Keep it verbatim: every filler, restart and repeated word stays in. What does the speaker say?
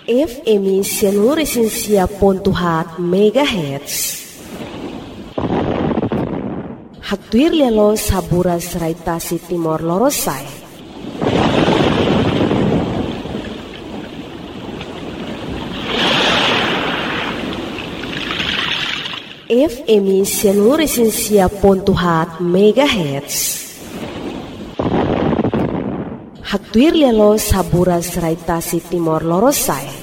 F M Seluruh ponto hat megahertz. Haktuir lelo saburas raitasi Timor Lorosai. F M Seluruh ponto hat megahertz. Haktuir lelo saburas raitasi Timor Lorosai.